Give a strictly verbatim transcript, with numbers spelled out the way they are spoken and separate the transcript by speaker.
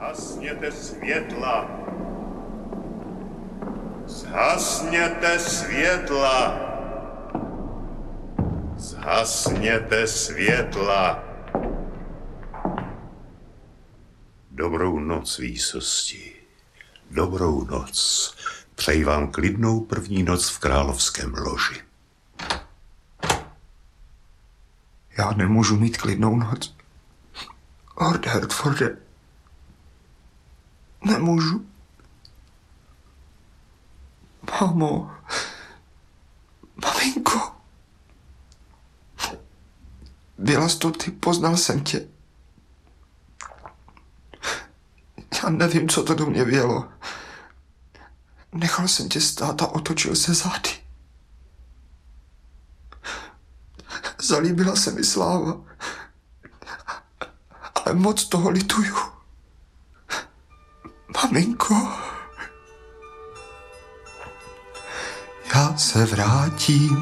Speaker 1: Zhasněte světla. Zhasněte světla. Zhasněte světla. Dobrou noc, výsosti. Dobrou noc. Přeji vám klidnou první noc v královském loži.
Speaker 2: Já nemůžu mít klidnou noc. Lorde Hertforde. Nemůžu. Mámo. Maminko. Byla jsi to ty, poznal jsem tě. Já nevím, co to do mě vělo. Nechal jsem tě stát a otočil se zády. Zalíbila se mi sláva. Ale moc toho lituju. Maminko. Já se vrátím